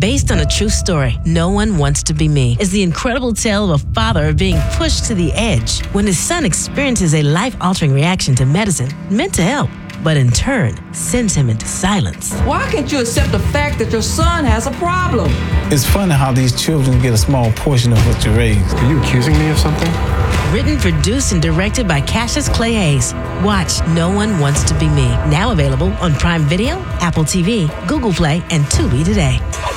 Based on a true story, No One Wants to Be Me is the incredible tale of a father being pushed to the edge when his son experiences a life-altering reaction to medicine meant to help, but in turn sends him into silence. Why can't you accept the fact that your son has a problem? It's funny how these children get a small portion of what you raise. Are you accusing me of something? Written, produced, and directed by Cassius Clay Hayes. Watch No One Wants to Be Me. Now available on Prime Video, Apple TV, Google Play, and Tubi today.